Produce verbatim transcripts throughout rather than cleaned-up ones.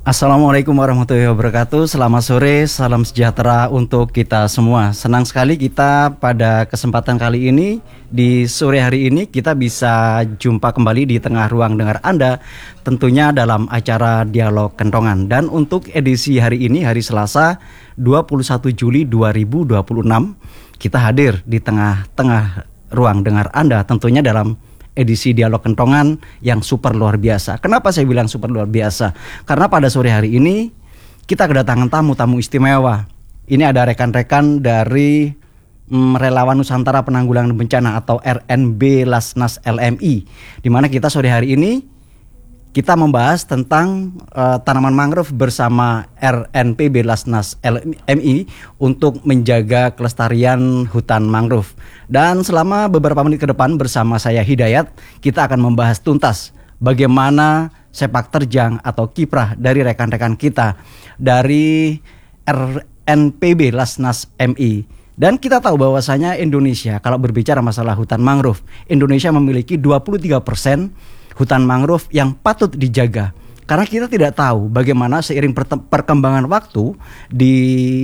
Assalamualaikum warahmatullahi wabarakatuh. Selamat sore, salam sejahtera untuk kita semua. Senang sekali kita pada kesempatan kali ini, di sore hari ini kita bisa jumpa kembali di tengah ruang dengar Anda, tentunya dalam acara Dialog Kentongan. Dan untuk edisi hari ini, hari Selasa dua puluh satu Juli dua ribu dua puluh enam, kita hadir di tengah-tengah ruang dengar Anda, tentunya dalam edisi Dialog Kentongan yang super luar biasa. Kenapa saya bilang super luar biasa? Karena pada sore hari ini kita kedatangan tamu-tamu istimewa. Ini ada rekan-rekan dari mm, Relawan Nusantara Penanggulangan Bencana atau R N B Lasnas L M I, di mana kita sore hari ini kita membahas tentang uh, tanaman mangrove bersama R N P B Lasnas L M I untuk menjaga kelestarian hutan mangrove. Dan selama beberapa menit ke depan bersama saya Hidayat, kita akan membahas tuntas bagaimana sepak terjang atau kiprah dari rekan-rekan kita dari R N P B Lasnas M I. Dan kita tahu bahwasanya Indonesia, kalau berbicara masalah hutan mangrove, Indonesia memiliki dua puluh tiga persen hutan mangrove yang patut dijaga. Karena kita tidak tahu bagaimana seiring perkembangan waktu, di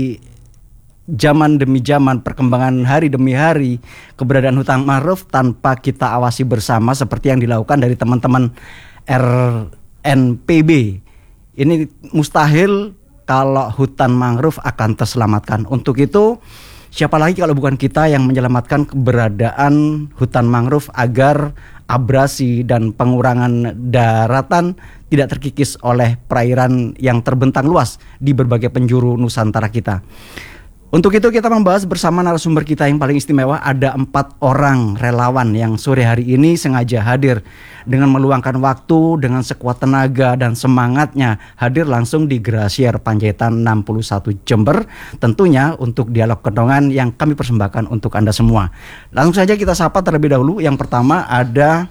zaman demi zaman, perkembangan hari demi hari, keberadaan hutan mangrove tanpa kita awasi bersama seperti yang dilakukan dari teman-teman R N P B. Ini mustahil kalau hutan mangrove akan terselamatkan. Untuk itu, siapa lagi kalau bukan kita yang menyelamatkan keberadaan hutan mangrove agar abrasi dan pengurangan daratan tidak terkikis oleh perairan yang terbentang luas di berbagai penjuru Nusantara kita. Untuk itu kita membahas bersama narasumber kita yang paling istimewa. Ada empat orang relawan yang sore hari ini sengaja hadir dengan meluangkan waktu, dengan sekuat tenaga dan semangatnya hadir langsung di Grasier Panjaitan enam puluh satu Jember, tentunya untuk Dialog Kentongan yang kami persembahkan untuk Anda semua. Langsung saja kita sapa terlebih dahulu. Yang pertama ada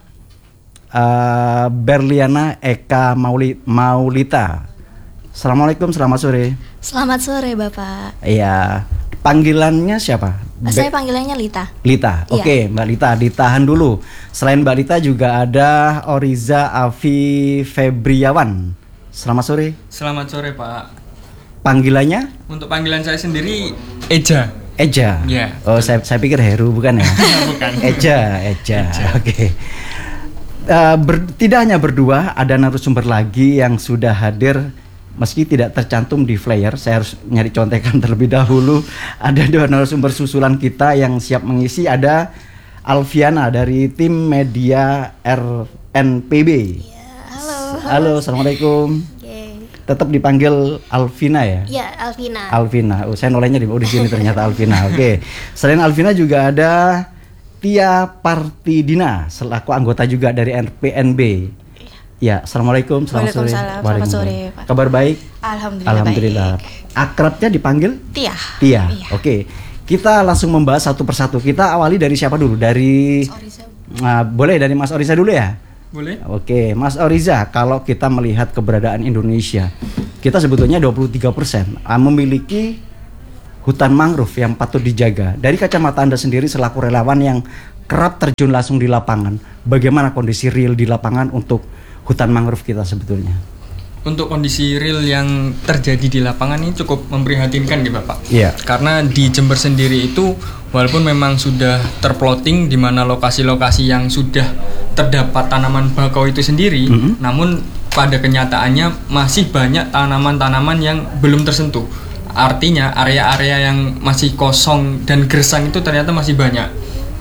uh, Berliana Eka Mauli, Maulita. Assalamualaikum, selamat sore. Selamat sore Bapak. Iya, panggilannya siapa? Be- Saya panggilannya Lita. Lita, oke, okay, Mbak Lita, ditahan dulu. Selain Mbak Lita juga ada Oriza Afi Febriawan. Selamat sore. Selamat sore Pak. Panggilannya? Untuk panggilan saya sendiri Eja. Eja. Ya. Oh, saya saya pikir Heru, bukan ya? Bukan. Eja, Eja. Oke. Okay. Uh, ber, tidak hanya berdua, ada narasumber lagi yang sudah hadir. Meski tidak tercantum di flyer, saya harus nyari contekan terlebih dahulu. Ada dua narasumber susulan kita yang siap mengisi. Ada Alfiana dari tim media R N P B. Ya, halo. Halo, assalamualaikum. Okay. Tetap dipanggil Alvina ya? Ya, Alvina. Alvina. Oh, saya nolenya di, oh, di sini ternyata Alvina. Oke. Okay. Selain Alvina juga ada Tia Partidina selaku anggota juga dari R P N B. Ya, assalamualaikum, selamat sore. Selamat sore, Pak. Kabar baik? Alhamdulillah. Alhamdulillah. Baik. Akrabnya dipanggil? Tia. Tia. Iya. Oke. Kita langsung membahas satu persatu. Kita awali dari siapa dulu? Dari uh, boleh dari Mas Oriza dulu ya? Boleh. Oke, Mas Oriza, kalau kita melihat keberadaan Indonesia, kita sebetulnya dua puluh tiga persen uh, memiliki hutan mangrove yang patut dijaga. Dari kacamata Anda sendiri selaku relawan yang kerap terjun langsung di lapangan, bagaimana kondisi real di lapangan untuk hutan mangrove kita sebetulnya? Untuk kondisi real yang terjadi di lapangan ini cukup memprihatinkan nih Bapak. Iya. Karena di Jember sendiri itu walaupun memang sudah terplotting di mana lokasi-lokasi yang sudah terdapat tanaman bakau itu sendiri, mm-hmm. namun pada kenyataannya masih banyak tanaman-tanaman yang belum tersentuh. Artinya area-area yang masih kosong dan gersang itu ternyata masih banyak.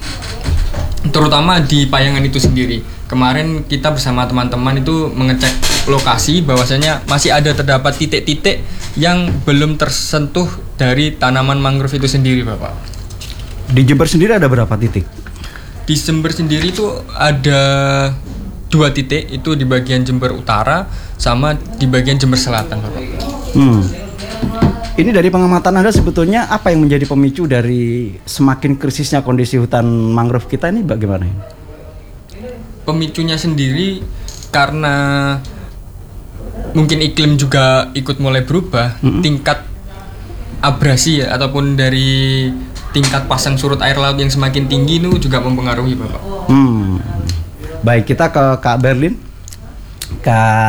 Terutama di Payangan itu sendiri. Kemarin kita bersama teman-teman itu mengecek lokasi bahwasanya masih ada terdapat titik-titik yang belum tersentuh dari tanaman mangrove itu sendiri, Bapak. Di Jember sendiri ada berapa titik? Di Jember sendiri itu ada dua titik, itu di bagian Jember Utara sama di bagian Jember Selatan, Bapak. Hmm. Ini dari pengamatan Anda sebetulnya apa yang menjadi pemicu dari semakin krisisnya kondisi hutan mangrove kita ini bagaimana ini? Pemicunya sendiri karena mungkin iklim juga ikut mulai berubah, mm-hmm. tingkat abrasi ya, ataupun dari tingkat pasang surut air laut yang semakin tinggi itu juga mempengaruhi, Bapak. Hmm. Baik, kita ke Kak Berlin. Kak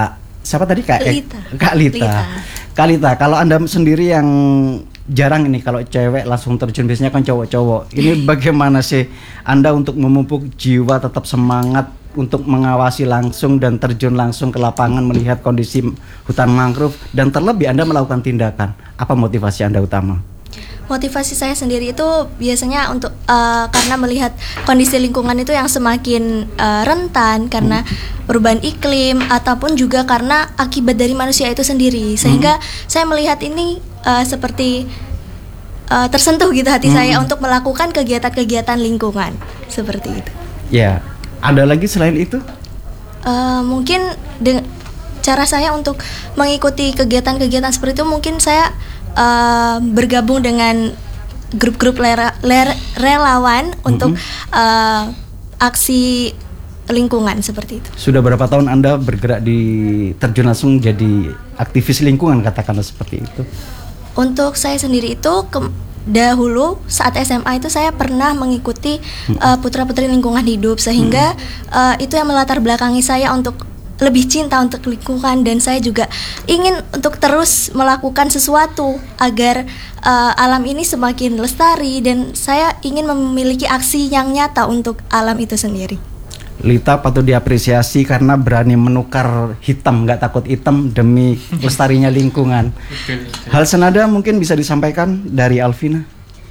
siapa tadi Kak Lita. Kak Lita. Lita. Kak Lita, kalau Anda sendiri yang jarang ini kalau cewek langsung terjun, biasanya kan cowok-cowok. Ini bagaimana sih Anda untuk memupuk jiwa tetap semangat untuk mengawasi langsung dan terjun langsung ke lapangan melihat kondisi hutan mangrove, dan terlebih Anda melakukan tindakan. Apa motivasi Anda utama? Motivasi saya sendiri itu biasanya untuk uh, karena melihat kondisi lingkungan itu yang semakin uh, rentan karena hmm. perubahan iklim, ataupun juga karena akibat dari manusia itu sendiri, sehingga hmm. saya melihat ini uh, seperti uh, tersentuh gitu hati hmm. saya untuk melakukan kegiatan-kegiatan lingkungan seperti itu. Ya, ada lagi selain itu? Uh, mungkin de- cara saya untuk mengikuti kegiatan-kegiatan seperti itu, mungkin saya Uh, bergabung dengan grup-grup lera, ler, relawan mm-hmm. untuk uh, aksi lingkungan seperti itu. Sudah berapa tahun Anda bergerak di terjun langsung jadi aktivis lingkungan, katakanlah seperti itu? Untuk saya sendiri itu ke, dahulu saat S M A itu saya pernah mengikuti mm-hmm. uh, putra-putri lingkungan hidup, sehingga mm-hmm. uh, itu yang melatar belakangi saya untuk lebih cinta untuk lingkungan, dan saya juga ingin untuk terus melakukan sesuatu agar uh, alam ini semakin lestari, dan saya ingin memiliki aksi yang nyata untuk alam itu sendiri. Lita patut diapresiasi karena berani menukar hitam, nggak takut hitam demi lestarinya lingkungan. Hal senada mungkin bisa disampaikan dari Alvina.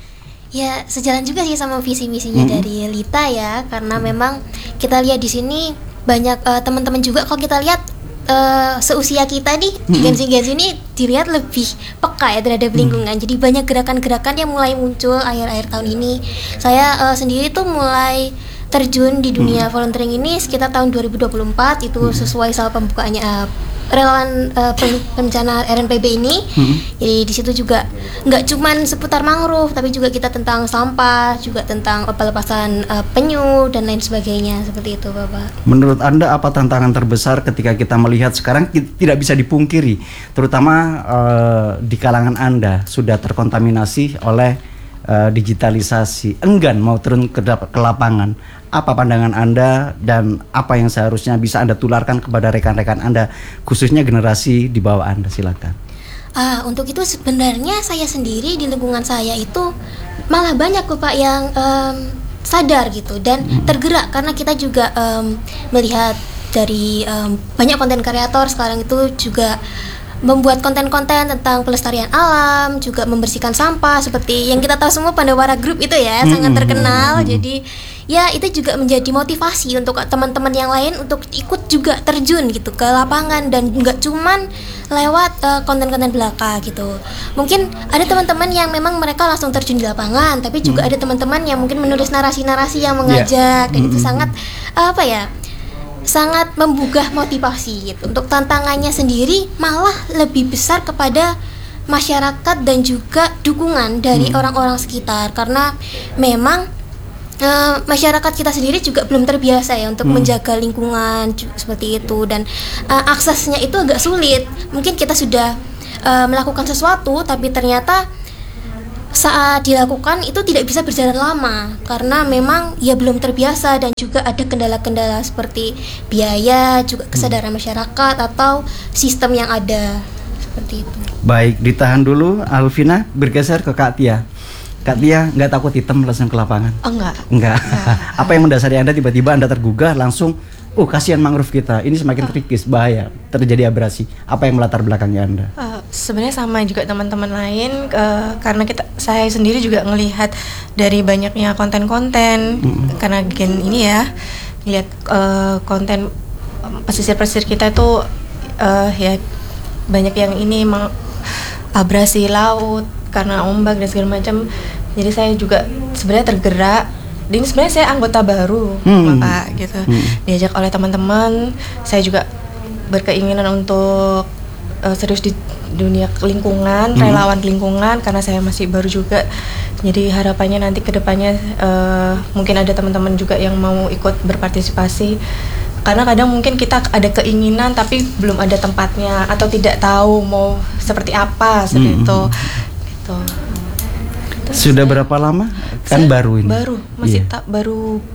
Ya, sejalan juga sih sama visi misinya mm-hmm. dari Lita ya, karena memang kita lihat di sini banyak uh, teman-teman juga, kalau kita lihat uh, seusia kita nih, mm-hmm. Gen-Z ini dilihat lebih peka ya terhadap lingkungan. Mm-hmm. Jadi banyak gerakan-gerakan yang mulai muncul akhir-akhir tahun ini. Saya uh, sendiri tuh mulai terjun di dunia mm-hmm. volunteering ini sekitar tahun dua ribu dua puluh empat, itu mm-hmm. sesuai sama pembukaannya uh, relawan uh, perencana R N P B ini. Mm-hmm. Jadi di situ juga nggak cuman seputar mangrove, tapi juga kita tentang sampah, juga tentang pelepasan uh, penyu dan lain sebagainya, seperti itu, Bapak. Menurut Anda apa tantangan terbesar ketika kita melihat sekarang tidak bisa dipungkiri, terutama uh, di kalangan Anda sudah terkontaminasi oleh uh, digitalisasi, enggan mau turun ke, ke lapangan? Apa pandangan Anda dan apa yang seharusnya bisa Anda tularkan kepada rekan-rekan Anda, khususnya generasi di bawah Anda? Silakan. Ah, untuk itu sebenarnya saya sendiri di lingkungan saya itu malah banyak kok Pak yang um, sadar gitu dan hmm. tergerak, karena kita juga um, melihat dari um, banyak konten kreator sekarang itu juga membuat konten-konten tentang pelestarian alam, juga membersihkan sampah seperti yang kita tahu semua Pandawara Group itu ya, hmm. sangat terkenal. Hmm. Jadi ya itu juga menjadi motivasi untuk teman-teman yang lain untuk ikut juga terjun gitu ke lapangan, dan nggak cuman lewat uh, konten-konten belaka gitu. Mungkin ada teman-teman yang memang mereka langsung terjun di lapangan, tapi juga hmm. ada teman-teman yang mungkin menulis narasi-narasi yang mengajak, yeah. dan hmm. itu sangat uh, apa ya? sangat menggugah motivasi gitu. Untuk tantangannya sendiri malah lebih besar kepada masyarakat dan juga dukungan dari hmm. orang-orang sekitar, karena memang uh, masyarakat kita sendiri juga belum terbiasa ya untuk hmm. menjaga lingkungan seperti itu, dan uh, aksesnya itu agak sulit. Mungkin kita sudah uh, melakukan sesuatu, tapi ternyata saat dilakukan itu tidak bisa berjalan lama karena memang ya belum terbiasa, dan juga ada kendala-kendala seperti biaya, juga kesadaran masyarakat atau sistem yang ada seperti itu. Baik, ditahan dulu Alvina, bergeser ke Kak Tia. Kak Tia, nggak takut hitam langsung ke lapangan? Oh, enggak. Enggak. Apa yang mendasari Anda tiba-tiba Anda tergugah langsung, oh kasihan mangrove kita, ini semakin terkikis, bahaya, terjadi abrasi. Apa yang melatar belakangnya Anda? Uh, sebenarnya sama juga teman-teman lain, uh, karena kita, saya sendiri juga ngelihat dari banyaknya konten-konten, mm-hmm. karena gen ini ya, lihat uh, konten pesisir-pesisir kita itu uh, ya banyak yang ini meng- abrasi laut karena ombak dan segala macam. Jadi saya juga sebenarnya tergerak. Ini sebenarnya saya anggota baru, hmm. Bapak gitu. Hmm. Diajak oleh teman-teman, saya juga berkeinginan untuk uh, serius di dunia lingkungan, hmm. relawan lingkungan, karena saya masih baru juga. Jadi harapannya nanti kedepannya uh, mungkin ada teman-teman juga yang mau ikut berpartisipasi. Karena kadang mungkin kita ada keinginan tapi belum ada tempatnya atau tidak tahu mau seperti apa seperti hmm. itu. Gitu. Sudah berapa lama? Kan baru ini. Baru, masih yeah. tak baru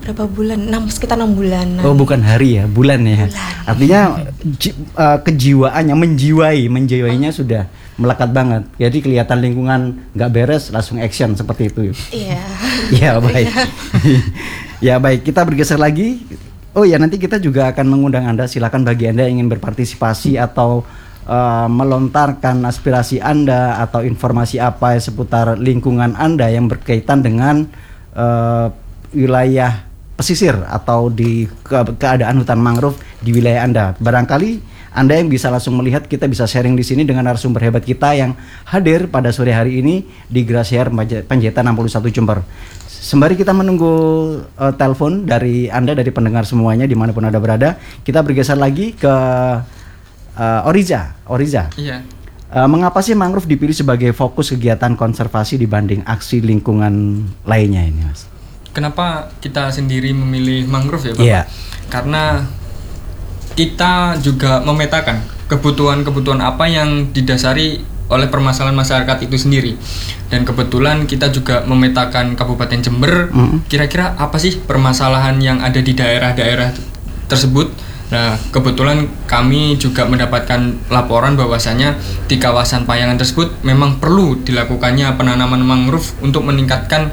berapa bulan? enam sekitar enam bulan. Oh, bukan hari ya, bulan ya. Bulan. Artinya ji, uh, kejiwaannya, menjiwai, menjiwainya sudah melekat banget. Jadi kelihatan lingkungan nggak beres, langsung action seperti itu. Iya. Ya baik. Ya baik, kita bergeser lagi. Oh ya, nanti kita juga akan mengundang Anda. Silakan bagi Anda yang ingin berpartisipasi atau uh, melontarkan aspirasi Anda atau informasi apa seputar lingkungan Anda yang berkaitan dengan uh, wilayah pesisir atau di ke- keadaan hutan mangrove di wilayah Anda. Barangkali Anda yang bisa langsung melihat, kita bisa sharing di sini dengan narasumber hebat kita yang hadir pada sore hari ini di Grasier Panjaitan enam puluh satu Jember. Sembari kita menunggu uh, telepon dari Anda, dari pendengar semuanya dimanapun Anda berada, kita bergeser lagi ke uh, Oriza. Oriza. Iya. Uh, mengapa sih mangrove dipilih sebagai fokus kegiatan konservasi dibanding aksi lingkungan lainnya ini, Mas? Kenapa kita sendiri memilih mangrove ya, Bapak? Iya. Karena kita juga memetakan kebutuhan-kebutuhan apa yang didasari oleh permasalahan masyarakat itu sendiri. Dan kebetulan kita juga memetakan Kabupaten Jember, mm. kira-kira apa sih permasalahan yang ada di daerah-daerah tersebut. Nah, kebetulan kami juga mendapatkan laporan bahwasanya di kawasan Payangan tersebut memang perlu dilakukannya penanaman mangrove untuk meningkatkan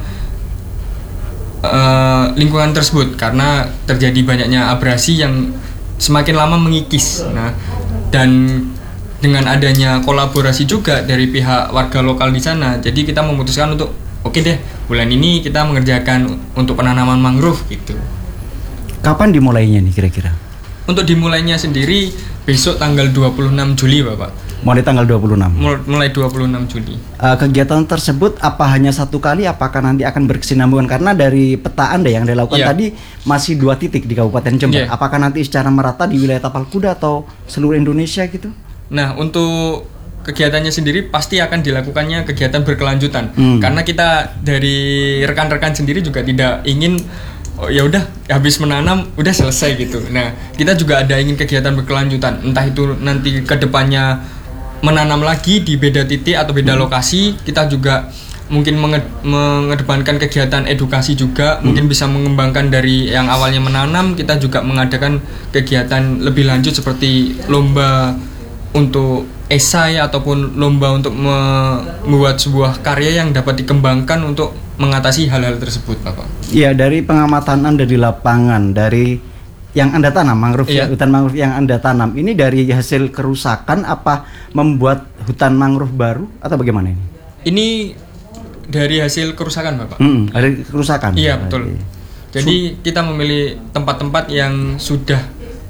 uh, lingkungan tersebut, karena terjadi banyaknya abrasi yang semakin lama mengikis. Nah, dan dengan adanya kolaborasi juga dari pihak warga lokal di sana, jadi kita memutuskan untuk oke deh, bulan ini kita mengerjakan untuk penanaman mangrove gitu. Kapan dimulainya nih kira-kira? Untuk dimulainya sendiri besok tanggal dua puluh enam Juli, Bapak. Mulai tanggal dua puluh enam. Mulai dua puluh enam Juli. Uh, kegiatan tersebut apa hanya satu kali, apakah nanti akan berkesinambungan? Karena dari peta Anda yang dilakukan yeah. tadi masih dua titik di Kabupaten Jember. Yeah. Apakah nanti secara merata di wilayah Tapal Kuda atau seluruh Indonesia gitu? Nah, untuk kegiatannya sendiri pasti akan dilakukannya kegiatan berkelanjutan. Hmm. Karena kita dari rekan-rekan sendiri juga tidak ingin oh, ya udah habis menanam udah selesai gitu. Nah, kita juga ada ingin kegiatan berkelanjutan. Entah itu nanti ke depannya menanam lagi di beda titik atau beda hmm. lokasi. Kita juga mungkin menge- mengedepankan kegiatan edukasi juga, hmm. mungkin bisa mengembangkan dari yang awalnya menanam, kita juga mengadakan kegiatan lebih lanjut seperti lomba untuk esai ataupun lomba untuk membuat sebuah karya yang dapat dikembangkan untuk mengatasi hal-hal tersebut, Bapak. Iya, dari pengamatan Anda di lapangan, dari yang Anda tanam mangrove, iya. hutan mangrove yang Anda tanam, ini dari hasil kerusakan apa membuat hutan mangrove baru atau bagaimana ini? Ini dari hasil kerusakan, Bapak. Hmm, dari kerusakan. Iya, betul. Jadi kita memilih tempat-tempat yang sudah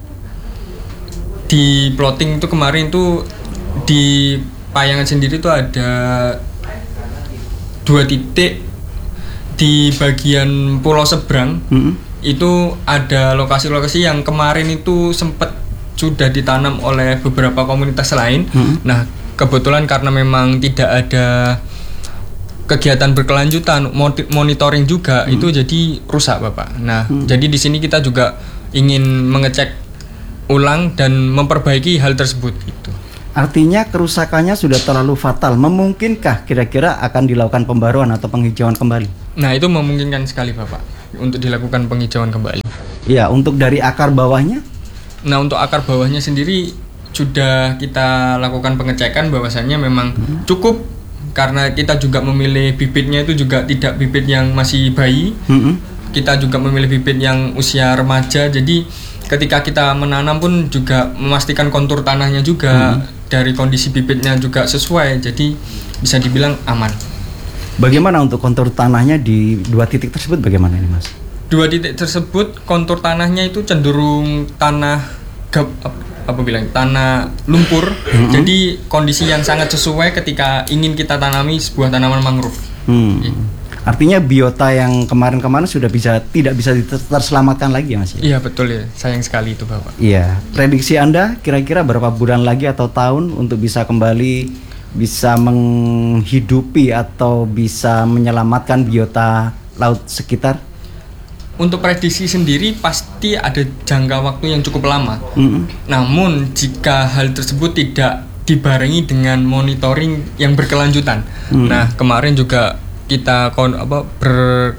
di plotting itu kemarin tuh di Payangan sendiri tuh ada dua titik di bagian pulau seberang. Mm-hmm. Itu ada lokasi-lokasi yang kemarin itu sempat sudah ditanam oleh beberapa komunitas lain. Mm-hmm. Nah, kebetulan karena memang tidak ada kegiatan berkelanjutan, monitoring juga, mm-hmm. itu jadi rusak, Bapak. Nah, mm-hmm. jadi di sini kita juga ingin mengecek ulang dan memperbaiki hal tersebut gitu. Artinya kerusakannya sudah terlalu fatal. Memungkinkah kira-kira akan dilakukan pembaruan atau penghijauan kembali? Nah, itu memungkinkan sekali, Bapak, untuk dilakukan penghijauan kembali. Iya, untuk dari akar bawahnya? Nah, untuk akar bawahnya sendiri sudah kita lakukan pengecekan bahwasannya memang hmm. cukup, karena kita juga memilih bibitnya itu juga tidak bibit yang masih bayi. Hmm. Kita juga memilih bibit yang usia remaja, jadi ketika kita menanam pun juga memastikan kontur tanahnya juga hmm. dari kondisi bibitnya juga sesuai, jadi bisa dibilang aman. Bagaimana untuk kontur tanahnya di dua titik tersebut, bagaimana ini, Mas? Dua titik tersebut kontur tanahnya itu cenderung tanah gab, apa bilang tanah lumpur, hmm. jadi kondisi yang sangat sesuai ketika ingin kita tanami sebuah tanaman mangrove. Hmm. Ya. Artinya biota yang kemarin-kemarin sudah bisa tidak bisa terselamatkan lagi ya, Mas? Iya, betul ya. Sayang sekali itu, Bapak. Iya. Prediksi Anda kira-kira berapa bulan lagi atau tahun untuk bisa kembali bisa menghidupi atau bisa menyelamatkan biota laut sekitar? Untuk prediksi sendiri pasti ada jangka waktu yang cukup lama. Mm-hmm. Namun jika hal tersebut tidak dibarengi dengan monitoring yang berkelanjutan. Mm-hmm. Nah, kemarin juga kita kon apa ber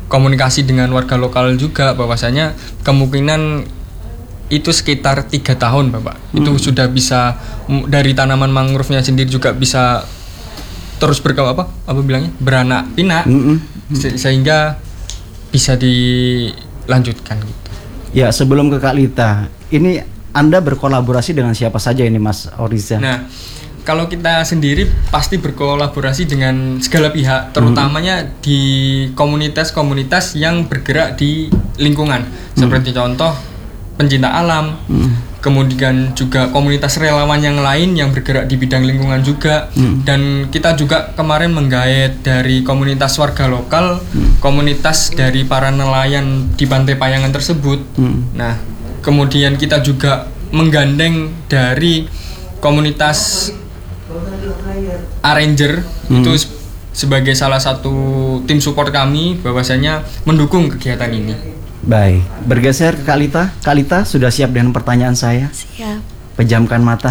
komunikasi dengan warga lokal juga bahwasanya kemungkinan itu sekitar tiga tahun Bapak. Hmm. Itu sudah bisa dari tanaman mangrove-nya sendiri juga bisa terus berkembang apa? Apa bilangnya? Beranak pinak. Hmm. Se- sehingga bisa dilanjutkan gitu. Ya, sebelum ke Kak Lita, ini Anda berkolaborasi dengan siapa saja ini Mas Oriza? Nah, kalau kita sendiri pasti berkolaborasi dengan segala pihak, terutamanya hmm. di komunitas-komunitas yang bergerak di lingkungan. Hmm. Seperti contoh pencinta alam, hmm. kemudian juga komunitas relawan yang lain yang bergerak di bidang lingkungan juga. Hmm. Dan kita juga kemarin menggaet dari komunitas warga lokal, hmm. komunitas dari para nelayan di Pantai Payangan tersebut. Hmm. Nah, kemudian kita juga menggandeng dari komunitas Arranger, hmm. itu sebagai salah satu tim support kami bahwasanya mendukung kegiatan ini. Baik, bergeser ke Kak Lita. Kak Lita sudah siap dengan pertanyaan saya? Siap. Pejamkan mata.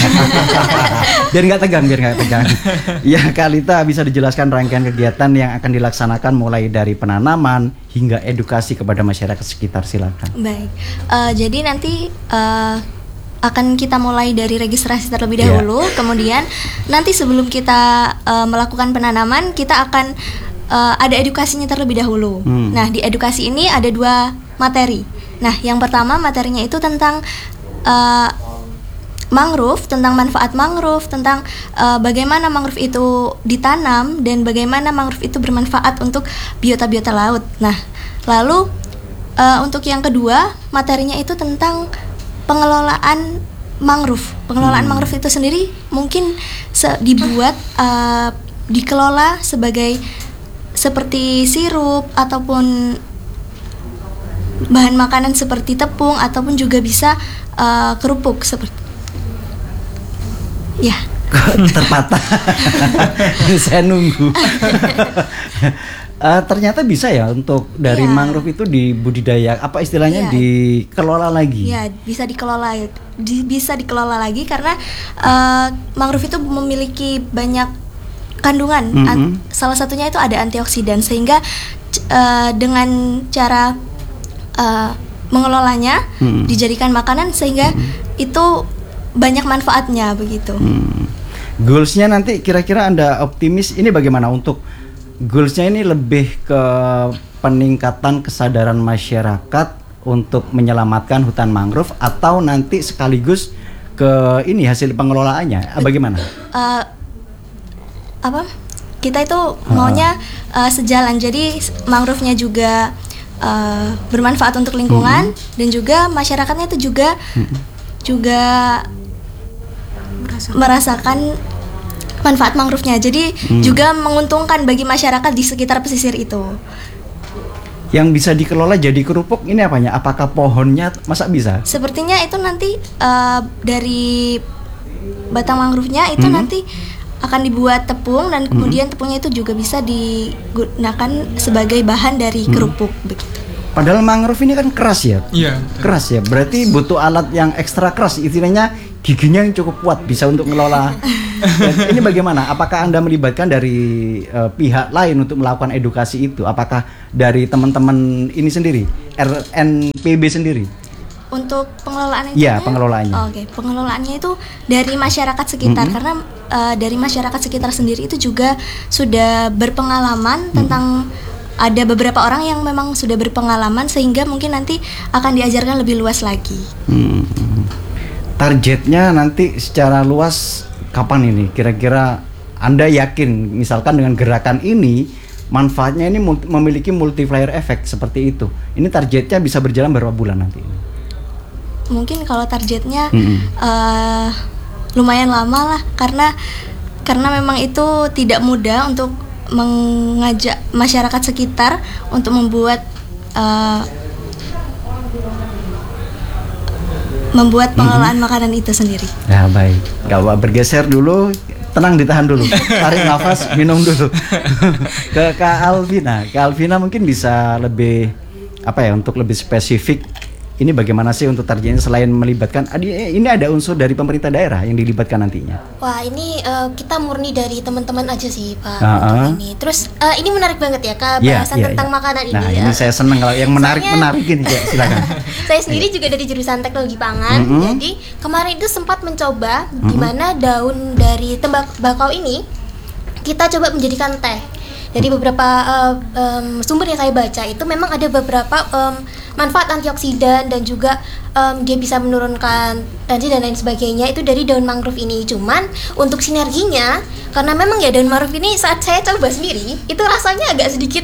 Biar nggak tegang, biar nggak tegang. Ya, Kak Lita, bisa dijelaskan rangkaian kegiatan yang akan dilaksanakan mulai dari penanaman hingga edukasi kepada masyarakat sekitar, silakan. Baik, uh, jadi nanti uh, akan kita mulai dari registrasi terlebih dahulu, yeah. Kemudian nanti sebelum kita uh, melakukan penanaman, kita akan uh, ada edukasinya terlebih dahulu. Hmm. Nah, di edukasi ini ada dua materi. Nah, yang pertama materinya itu tentang uh, mangrove, tentang manfaat mangrove, tentang uh, bagaimana mangrove itu ditanam dan bagaimana mangrove itu bermanfaat untuk biota-biota laut. Nah, lalu uh, untuk yang kedua materinya itu tentang pengelolaan mangrove. Pengelolaan hmm. mangrove itu sendiri mungkin se- dibuat uh, dikelola sebagai seperti sirup ataupun bahan makanan seperti tepung ataupun juga bisa uh, kerupuk seperti. Ya. Terpatah. Saya nunggu. Uh, ternyata bisa ya untuk dari yeah. mangrove itu dibudidaya, apa istilahnya, yeah. dikelola lagi. Ya, yeah, bisa dikelola, di, bisa dikelola lagi karena uh, mangrove itu memiliki banyak kandungan. Mm-hmm. An- salah satunya itu ada antioksidan, sehingga uh, dengan cara uh, mengelolanya, mm-hmm. dijadikan makanan sehingga mm-hmm. itu banyak manfaatnya begitu. Mm. Goalsnya nanti kira-kira Anda optimis ini bagaimana untuk goalsnya ini lebih ke peningkatan kesadaran masyarakat untuk menyelamatkan hutan mangrove atau nanti sekaligus ke ini hasil pengelolaannya bagaimana? Uh, apa? Kita itu maunya uh, sejalan, jadi mangrove-nya juga uh, bermanfaat untuk lingkungan mm-hmm. dan juga masyarakatnya itu juga mm-hmm. juga merasakan, merasakan manfaat mangrove-nya, jadi hmm. juga menguntungkan bagi masyarakat di sekitar pesisir itu. Yang bisa dikelola jadi kerupuk ini apanya? Apakah pohonnya? Masa bisa? Sepertinya itu nanti uh, dari batang mangrove-nya itu hmm. nanti akan dibuat tepung dan kemudian hmm. tepungnya itu juga bisa digunakan sebagai bahan dari kerupuk hmm. begitu. Padahal mangrove ini kan keras ya? Iya. Keras ya, berarti butuh alat yang ekstra keras, istilahnya giginya yang cukup kuat bisa untuk mengelola. Dan ini bagaimana? Apakah Anda melibatkan dari uh, pihak lain untuk melakukan edukasi itu? Apakah dari teman-teman ini sendiri, R N P B sendiri? Untuk pengelolaannya? Iya, pengelolaannya. Oh, Oke, okay. pengelolaannya itu dari masyarakat sekitar, mm-hmm. karena uh, dari masyarakat sekitar sendiri itu juga sudah berpengalaman mm-hmm. tentang. Ada beberapa orang yang memang sudah berpengalaman sehingga mungkin nanti akan diajarkan lebih luas lagi. Hmm. Targetnya nanti secara luas kapan ini? Kira-kira Anda yakin misalkan dengan gerakan ini manfaatnya ini multi, memiliki multiplier effect seperti itu. Ini targetnya bisa berjalan berapa bulan nanti? Mungkin kalau targetnya hmm. uh, lumayan lama lah, karena karena memang itu tidak mudah untuk mengajak masyarakat sekitar untuk membuat uh, membuat pengelolaan mm-hmm. makanan itu sendiri. Ya baik, gak apa bergeser dulu, tenang ditahan dulu, tarik nafas, minum dulu. Ke Kak Alvina, Kak Alvina mungkin bisa lebih apa ya untuk lebih spesifik ini bagaimana sih untuk targetnya selain melibatkan ini ada unsur dari pemerintah daerah yang dilibatkan nantinya? Wah ini uh, kita murni dari teman-teman aja sih Pak. Uh-uh. Ini terus uh, ini menarik banget ya Kak yeah, bahasan yeah, tentang yeah. makanan nah, ini. Nah ini ya. saya senang kalau yang menarik Soalnya, menarik gini ya, silakan. Saya sendiri juga dari jurusan teknologi pangan. Mm-hmm. Jadi kemarin itu sempat mencoba Mm-hmm. di mana daun dari tembakau ini kita coba menjadikan teh. Dari beberapa uh, um, sumber yang saya baca itu memang ada beberapa um, manfaat antioksidan dan juga um, dia bisa menurunkan tensi dan lain sebagainya itu dari daun mangrove ini. Cuman untuk sinerginya karena memang ya daun mangrove ini saat saya coba sendiri itu rasanya agak sedikit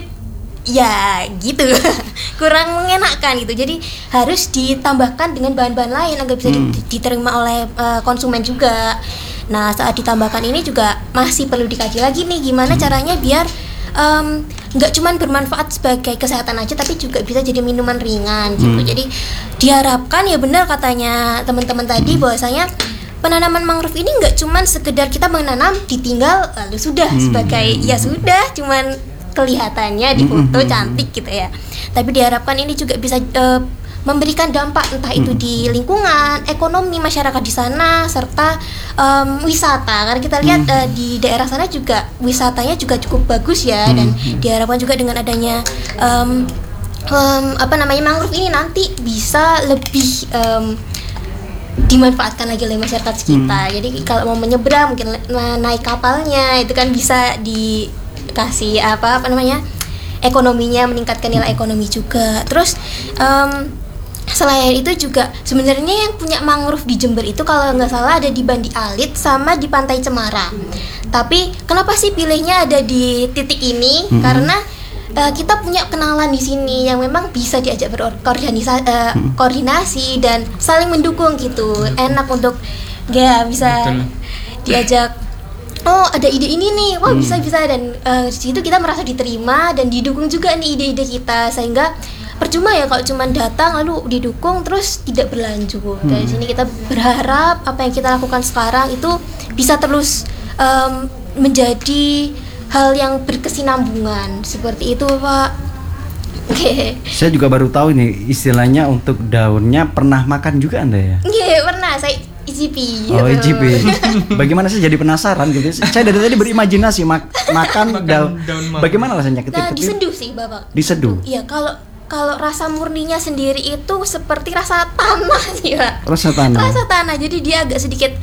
ya gitu kurang mengenakan gitu. Jadi harus ditambahkan dengan bahan-bahan lain agar bisa hmm. diterima oleh uh, konsumen juga. Nah saat ditambahkan ini juga masih perlu dikaji lagi nih gimana caranya biar nggak um, cuman bermanfaat sebagai kesehatan aja tapi juga bisa jadi minuman ringan gitu. Hmm. Jadi diharapkan ya benar katanya teman-teman tadi bahwasanya penanaman mangrove ini nggak cuman sekedar kita menanam ditinggal lalu sudah hmm. sebagai ya sudah cuman kelihatannya di foto hmm. cantik gitu ya. Tapi diharapkan ini juga bisa uh, memberikan dampak entah itu di lingkungan, ekonomi masyarakat di sana serta um, wisata. Karena kita lihat uh, di daerah sana juga wisatanya juga cukup bagus ya dan diharapkan juga dengan adanya um, um, apa namanya mangrove ini nanti bisa lebih um, dimanfaatkan lagi oleh masyarakat sekitar. Hmm. Jadi kalau mau menyeberang mungkin naik kapalnya itu kan bisa dikasih apa apa namanya ekonominya, meningkatkan nilai ekonomi juga. Terus um, selain itu juga sebenarnya yang punya mangrove di Jember itu kalau nggak salah ada di Bandi Alit sama di Pantai Cemara. Tapi kenapa sih pilihnya ada di titik ini? Mm-hmm. Karena uh, kita punya kenalan di sini yang memang bisa diajak berkoordinasi uh, koordinasi dan saling mendukung gitu. Enak untuk ya bisa Betul. diajak. Oh ada ide ini nih, wah bisa bisa dan uh, di situ kita merasa diterima dan didukung juga nih ide-ide kita sehingga percuma ya kalau cuma datang lalu didukung terus tidak berlanjut. Hmm. Dari sini kita berharap apa yang kita lakukan sekarang itu bisa terus um, menjadi hal yang berkesinambungan seperti itu Pak. Oke. Okay. Saya juga baru tahu ini istilahnya untuk daunnya pernah makan juga Anda ya? Iya yeah, pernah saya icipi. Oh icipi. Bagaimana sih jadi penasaran gitu? Saya dari tadi berimajinasi mak- makan, makan daun. daun Bagaimana rasanya ketika? Nah diseduh sih Bapak. Diseduh. Iya kalau Kalau rasa murninya sendiri itu seperti rasa tanah sih Pak. Rasa tanah. Rasa tanah. Jadi dia agak sedikit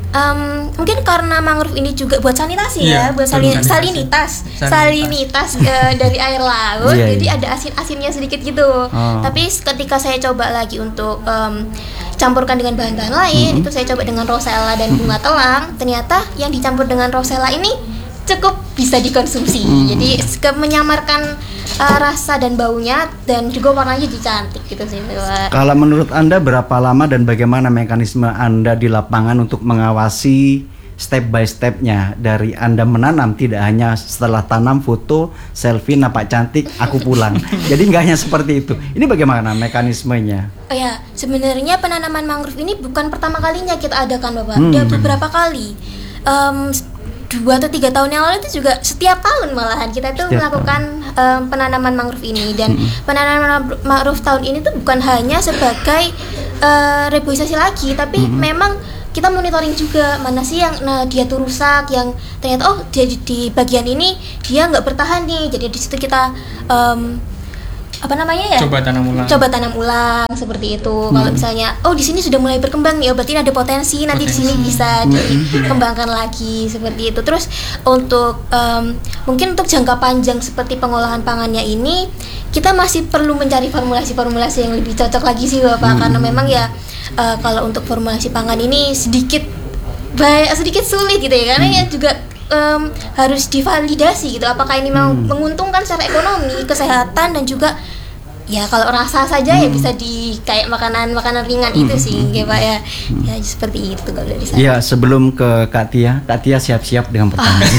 um, mungkin karena mangrove ini juga buat sanitasi yeah, ya, buat salin, salinitas, salinitas, salinitas uh, dari air laut. Yeah, jadi yeah. ada asin-asinnya sedikit gitu. Oh. Tapi ketika saya coba lagi untuk um, campurkan dengan bahan-bahan lain, mm-hmm. itu saya coba dengan rosella dan bunga telang. Ternyata yang dicampur dengan rosella ini cukup bisa dikonsumsi. Mm. Jadi menyamarkan Uh, rasa dan baunya dan juga warnanya jadi cantik gitu sih. Kalau menurut Anda berapa lama dan bagaimana mekanisme Anda di lapangan untuk mengawasi step by stepnya dari Anda menanam, tidak hanya setelah tanam foto, selfie, nampak cantik, aku pulang. Jadi nggak hanya seperti itu. Ini bagaimana mekanismenya? Oh ya, sebenarnya penanaman mangrove ini bukan pertama kalinya kita adakan Bapak. Hmm. Udah beberapa kali. Um, dua atau tiga tahun yang lalu itu juga setiap tahun malahan kita itu melakukan um, penanaman mangrove ini dan hmm. penanaman mangrove tahun ini tuh bukan hanya sebagai uh, reboisasi lagi tapi hmm. memang kita monitoring juga mana sih yang nah dia tuh rusak yang ternyata oh jadi di bagian ini dia nggak bertahan nih jadi di situ kita um, apa namanya ya? Coba tanam ulang. Coba tanam ulang seperti itu. Hmm. Kalau misalnya, oh di sini sudah mulai berkembang nih, oh berarti ada potensi nanti di sini bisa dikembangkan lagi seperti itu. Terus untuk um, mungkin untuk jangka panjang seperti pengolahan pangannya ini, kita masih perlu mencari formulasi-formulasi yang lebih cocok lagi sih Bapak, hmm. karena memang ya uh, kalau untuk formulasi pangan ini sedikit baik sedikit sulit gitu ya, karena hmm. ya juga Um, harus divalidasi gitu apakah ini memang hmm. menguntungkan secara ekonomi, kesehatan dan juga ya kalau rasa saja hmm. ya bisa di kayak makanan-makanan ringan hmm. itu sih ya Pak ya. Hmm. Ya seperti itu kalau dari saya. Ya sebelum ke Kak Tia, Kak Tia siap-siap dengan pertanyaan.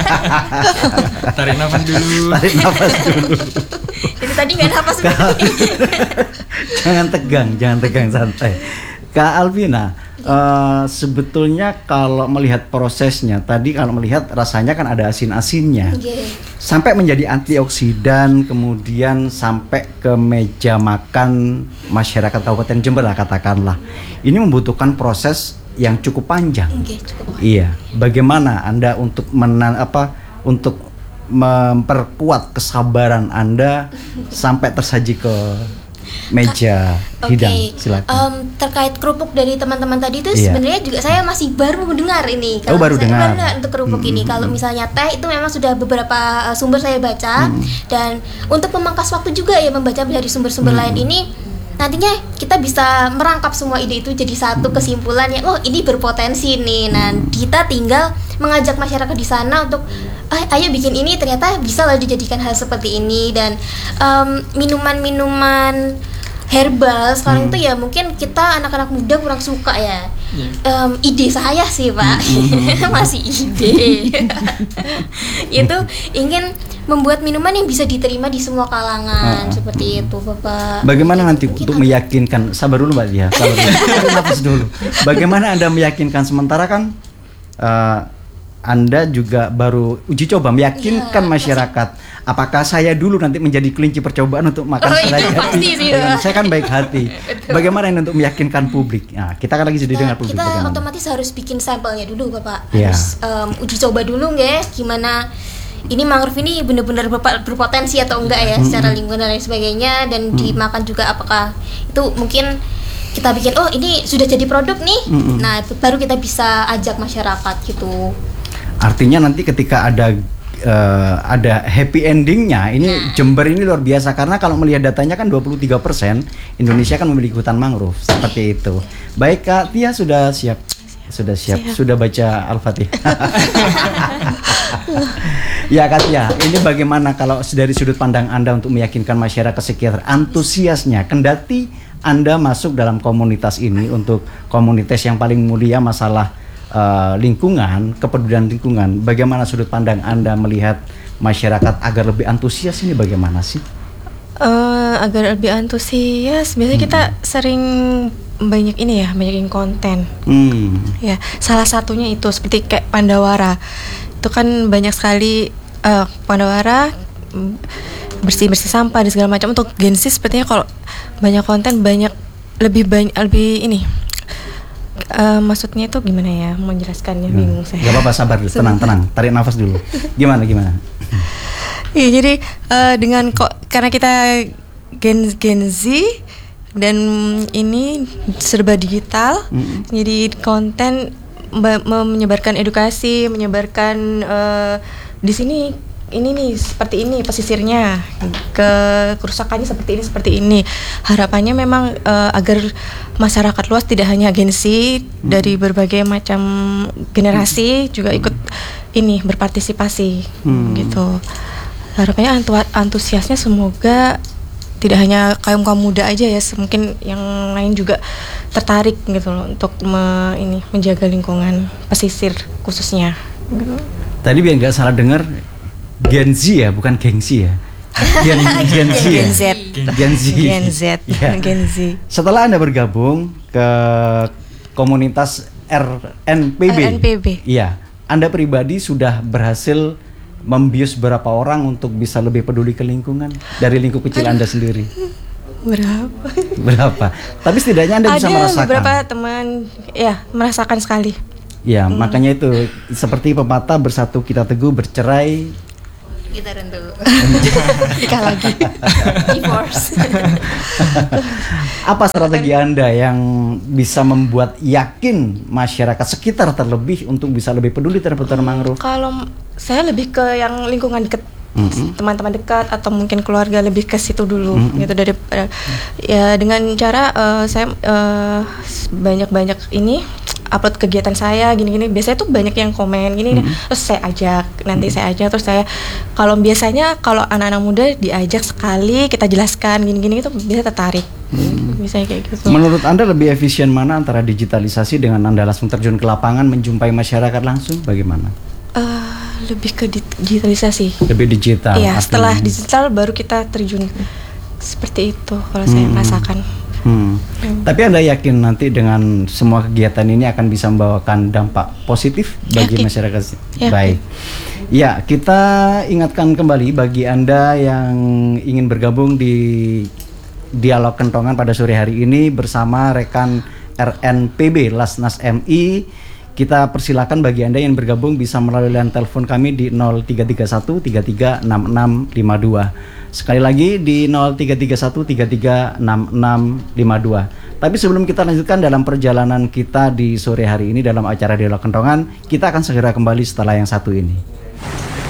Oh. Tarik nafas dulu. Tarik nafas dulu. Itu tadi nggak nafas dulu. Jangan tegang, jangan tegang santai. Kak Alvina, uh, sebetulnya kalau melihat prosesnya tadi, kalau melihat rasanya kan ada asin-asinnya, Nggih. sampai menjadi antioksidan, kemudian sampai ke meja makan masyarakat Kabupaten Jember lah katakanlah. Ini membutuhkan proses yang cukup panjang. Nggih, cukup. Iya, bagaimana Anda untuk menan apa untuk memperkuat kesabaran Anda sampai tersaji ke meja Oke, hidang? Silakan. em, terkait kerupuk dari teman-teman tadi itu Iya. sebenarnya juga saya masih baru mendengar ini. Oh, baru saya, dengar. baru untuk kerupuk Hmm, ini. hmm, Kalau hmm. misalnya teh itu memang sudah beberapa uh, sumber saya baca, dan untuk memangkas waktu juga ya membaca dari sumber-sumber Hmm. lain ini. Nantinya kita bisa merangkap semua ide itu jadi satu kesimpulan yang oh ini berpotensi nih. Nah kita tinggal mengajak masyarakat di sana untuk ah, ayo bikin ini, ternyata bisa loh dijadikan hal seperti ini. Dan em, minuman-minuman herbal sekarang itu ya mungkin kita anak-anak muda kurang suka ya. Iya. Em, ide saya sih Pak masih ide itu ingin membuat minuman yang bisa diterima di semua kalangan Ah. seperti itu Bapak. Bagaimana nanti Mungkin untuk apa? meyakinkan, sabar dulu Mbak Dia, sabar dulu. Tarik nafas dulu. Bagaimana Anda meyakinkan, sementara kan uh, Anda juga baru uji coba meyakinkan Iya, masyarakat. Apakah saya dulu nanti menjadi kelinci percobaan untuk makan Oh, itu sederajat? pasti sih, Dengan- Pak. Saya kan baik hati. Bagaimana ini untuk meyakinkan publik? Nah, kita kan lagi jadi Nah, dengar publik. kita Bagaimana? otomatis harus bikin sampelnya dulu Bapak. Iya. Harus em, uji coba dulu nggak gimana ini mangrove ini benar-benar berpa- berpotensi atau enggak ya secara lingkungan dan lain sebagainya, dan dimakan juga apakah itu mungkin kita bikin oh ini sudah jadi produk nih. Mm-mm. Nah, itu baru kita bisa ajak masyarakat gitu. Artinya nanti ketika ada eh, ada happy endingnya, ini Nah. Jember ini luar biasa, karena kalau melihat datanya kan dua puluh tiga persen Indonesia kan memiliki hutan mangrove seperti itu. Baik Kak Tia, sudah siap? Sudah siap? Siap. Sudah baca Al-Fatihah? Ya Kak Tia, ini bagaimana kalau dari sudut pandang Anda untuk meyakinkan masyarakat sekitar, antusiasnya, kendati Anda masuk dalam komunitas ini untuk komunitas yang paling mulia masalah uh, lingkungan, kepedulian lingkungan, bagaimana sudut pandang Anda melihat masyarakat agar lebih antusias ini bagaimana sih? Eh, agar lebih antusias, biasanya kita sering banyak ini ya, banyakin konten. Hmm. Ya, salah satunya itu seperti kayak Pandawara. Itu kan banyak sekali eh, Pandawara mm, bersih-bersih sampah dan segala macam. Untuk Gen Z sepertinya kalau banyak konten, banyak lebih banyak lebih ini. Eh, maksudnya itu gimana ya? Mau jelaskannya bingung saya. Gak apa-apa, sabar dulu, tenang, tenang, tarik nafas dulu. Gimana, gimana? Iya, jadi eh, dengan kok karena kita Gen Gen Z dan ini serba digital, Mm. jadi konten me- me- menyebarkan edukasi, menyebarkan eh, di sini ini nih seperti ini pesisirnya, ke kerusakannya seperti ini seperti ini. Harapannya memang eh, agar masyarakat luas tidak hanya Gen Z dari berbagai macam generasi juga ikut ini berpartisipasi Hmm. gitu. Harapannya antu- antusiasnya semoga tidak hanya kaum kaum muda aja ya, mungkin yang lain juga tertarik gitu loh untuk me- ini menjaga lingkungan pesisir khususnya. Tadi biar nggak salah dengar, Gen Z ya, bukan gengsi ya. Gen, Gen Z ya? Gen Z. Gen Z. Gen Z. Ya. Gen Z. Setelah Anda bergabung ke komunitas R N P B, R N P B. iya, Anda pribadi sudah berhasil membius berapa orang untuk bisa lebih peduli ke lingkungan dari lingkup kecil Anda sendiri? Berapa? Berapa? Tapi setidaknya Anda bisa Ada merasakan. beberapa teman ya merasakan sekali. Ya, Hmm. makanya itu seperti pepatah, bersatu kita teguh, bercerai Kita tentu Nikah lagi. divorce. Apa strategi Anda yang bisa membuat yakin masyarakat sekitar terlebih untuk bisa lebih peduli terhadap hutan mangrove? Kalau saya lebih ke yang lingkungan dekat, Mm-mm. teman-teman dekat atau mungkin keluarga, lebih ke situ dulu Mm-mm. gitu. Dari eh, ya dengan cara eh, saya eh, banyak-banyak ini upload kegiatan saya gini-gini, biasanya tuh banyak yang komen gini, Mm-mm. terus saya ajak, nanti saya ajak, terus saya kalau biasanya kalau anak-anak muda diajak sekali kita jelaskan gini-gini itu bisa tertarik, biasanya kayak gitu. Menurut Anda lebih efisien mana antara digitalisasi dengan Anda langsung terjun ke lapangan menjumpai masyarakat langsung? Bagaimana? Eh, lebih ke di- digitalisasi. Lebih digital. Iya, artinya. setelah digital baru kita terjun seperti itu kalau saya Hmm. merasakan. Hmm. Hmm. Tapi Anda yakin nanti dengan semua kegiatan ini akan bisa membawakan dampak positif bagi yakin. masyarakat? Yakin. Baik. Ya, kita ingatkan kembali bagi Anda yang ingin bergabung di Dialog Kentongan pada sore hari ini bersama rekan R N P B Lasnas M I. Kita persilakan bagi Anda yang bergabung bisa melalui line telepon kami di nol tiga tiga satu tiga tiga enam enam lima dua. Sekali lagi di nol tiga tiga satu tiga tiga enam enam lima dua. Tapi sebelum kita lanjutkan dalam perjalanan kita di sore hari ini dalam acara Dialog Kentongan, kita akan segera kembali setelah yang satu ini.